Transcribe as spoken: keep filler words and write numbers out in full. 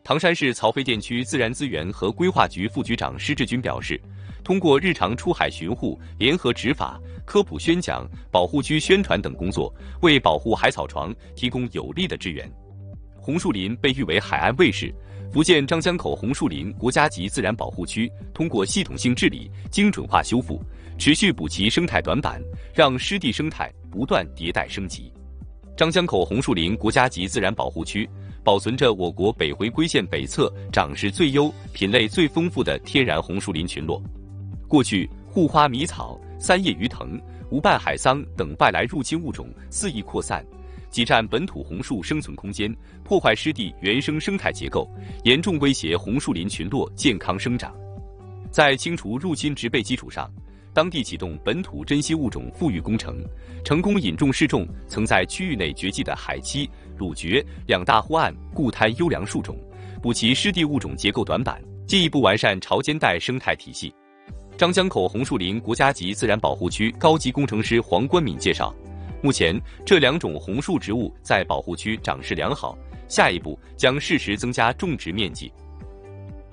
唐山市曹妃甸区自然资源和规划局副局长施志军表示，通过日常出海巡护、联合执法、科普宣讲、保护区宣传等工作，为保护海草床提供有力的支援。红树林被誉为海岸卫士，福建张江口红树林国家级自然保护区通过系统性治理、精准化修复，持续补齐生态短板，让湿地生态不断迭代升级。张江口红树林国家级自然保护区保存着我国北回归线北侧长势最优、品类最丰富的天然红树林群落。过去，护花迷草、三叶鱼藤、无瓣海桑等外来入侵物种肆意扩散，挤占本土红树生存空间，破坏湿地原生生态结构，严重威胁红树林群落健康生长。在清除入侵植被基础上，当地启动本土珍稀物种复育工程，成功引种试种曾在区域内绝迹的海栖、鲁蕨两大护岸固滩优良树种，补齐湿地物种结构短板，进一步完善潮间带生态体系。张江口红树林国家级自然保护区高级工程师黄冠敏介绍，目前这两种红树植物在保护区长势良好，下一步将适时增加种植面积。